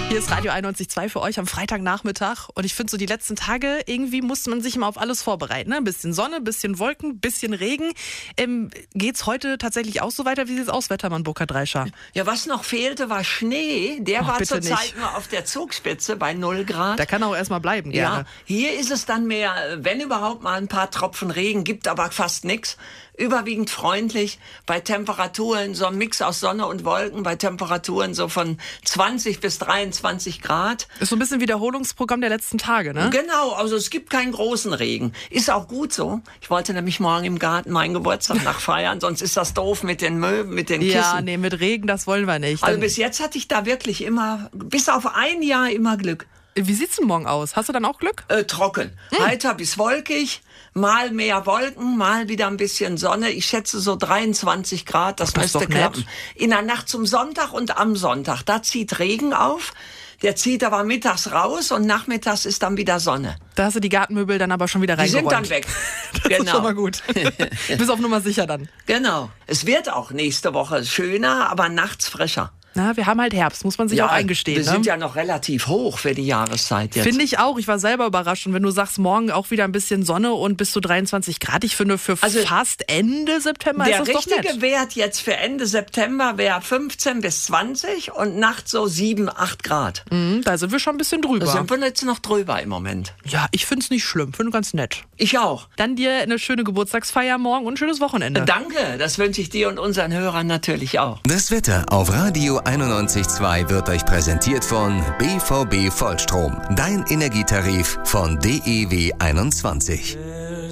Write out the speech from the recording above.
Hier ist Radio 91.2 für euch am Freitagnachmittag. Und ich finde so die letzten Tage, irgendwie musste man sich immer auf alles vorbereiten. Ne? Ein bisschen Sonne, ein bisschen Wolken, ein bisschen Regen. Geht's heute tatsächlich auch so weiter? Wie sieht's aus, Wettermann Burkhard Reischer? Ja, was noch fehlte, war Schnee. Der war zurzeit nur auf der Zugspitze bei 0 Grad. Der kann auch erstmal bleiben, gerne. Ja, hier ist es dann mehr, wenn überhaupt mal ein paar Tropfen Regen, gibt aber fast nichts. Überwiegend freundlich, bei Temperaturen so ein Mix aus Sonne und Wolken, bei Temperaturen so von 20 bis 23 Grad. Ist so ein bisschen Wiederholungsprogramm der letzten Tage, ne? Genau, also es gibt keinen großen Regen. Ist auch gut so. Ich wollte nämlich morgen im Garten meinen Geburtstag nachfeiern, sonst ist das doof mit den Möwen, mit den Kissen. Ja, nee, mit Regen, das wollen wir nicht. Also bis jetzt hatte ich da wirklich immer, bis auf ein Jahr immer Glück. Wie sieht's denn morgen aus? Hast du dann auch Glück? Trocken. Heiter bis wolkig. Mal mehr Wolken, mal wieder ein bisschen Sonne. Ich schätze so 23 Grad, das müsste klappen. In der Nacht zum Sonntag und am Sonntag, da zieht Regen auf. Der zieht aber mittags raus und nachmittags ist dann wieder Sonne. Da hast du die Gartenmöbel dann aber schon wieder reingeräumt. Die sind dann weg. Das ist schon mal gut. Bis auf Nummer sicher dann. Genau. Es wird auch nächste Woche schöner, aber nachts frischer. Na, wir haben halt Herbst, muss man sich auch eingestehen. Wir sind ja noch relativ hoch für die Jahreszeit jetzt. Finde ich auch. Ich war selber überrascht. Und wenn du sagst, morgen auch wieder ein bisschen Sonne und bis zu 23 Grad, ich finde für fast Ende September ist das doch nett. Der richtige Wert jetzt für Ende September wäre 15 bis 20 und nachts so 7, 8 Grad. Da sind wir schon ein bisschen drüber. Da sind wir jetzt noch drüber im Moment. Ja, ich finde es nicht schlimm. Finde ganz nett. Ich auch. Dann dir eine schöne Geburtstagsfeier morgen und ein schönes Wochenende. Danke, das wünsche ich dir und unseren Hörern natürlich auch. Das Wetter auf Radio 91.2 wird euch präsentiert von BVB Vollstrom. Dein Energietarif von DEW 21.